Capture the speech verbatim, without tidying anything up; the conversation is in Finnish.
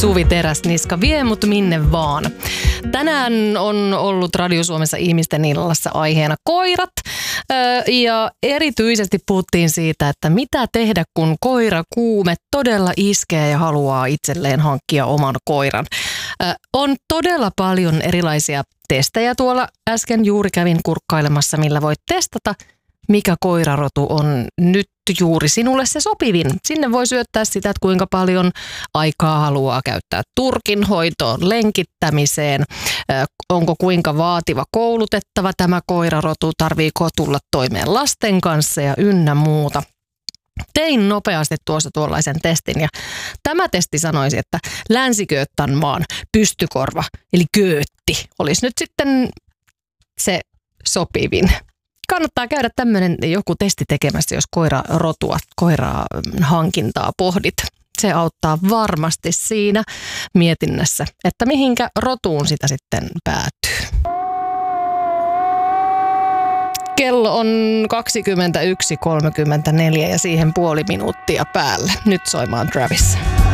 Suvi Teräsniska vie mut minne vaan. Tänään on ollut Radio Suomessa ihmisten illassa aiheena koirat. Ja erityisesti puhuttiin siitä, että mitä tehdä, kun koirakuume todella iskee ja haluaa itselleen hankkia oman koiran. On todella paljon erilaisia testejä tuolla. Äsken juuri kävin kurkkailemassa, millä voit testata, mikä koirarotu on nyt juuri sinulle se sopivin. Sinne voi syöttää sitä, että kuinka paljon aikaa haluaa käyttää turkinhoitoon, lenkittämiseen, onko kuinka vaativa koulutettava tämä koirarotu, tarviiko tulla toimeen lasten kanssa ja ynnä muuta. Tein nopeasti tuossa tuollaisen testin ja tämä testi sanoisi, että Länsi-Götanmaan pystykorva eli Götti olisi nyt sitten se sopivin. Kannattaa käydä tämmöinen joku testi tekemässä, jos koirarotua, koiraa hankintaa pohdit. Se auttaa varmasti siinä mietinnässä, että mihinkä rotuun sitä sitten päätyy. Kello on kaksikymmentäyksi kolmekymmentäneljä ja siihen puoli minuuttia päälle. Nyt soimaan Travis.